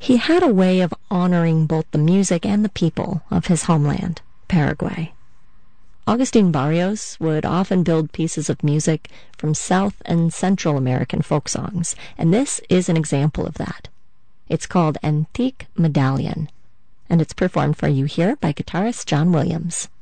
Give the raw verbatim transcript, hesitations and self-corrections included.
He had a way of honoring both the music and the people of his homeland, Paraguay. Agustin Barrios would often build pieces of music from South and Central American folk songs, and this is an example of that. It's called Antique Medallion, and it's performed for you here by guitarist John Williams.